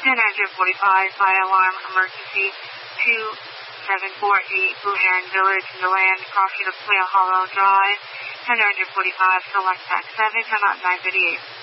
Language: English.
1045, fire alarm, emergency 2748, Blue Heron Village, Milan, crossing of Quail Hollow Drive. 1045, select back 7, come out 938.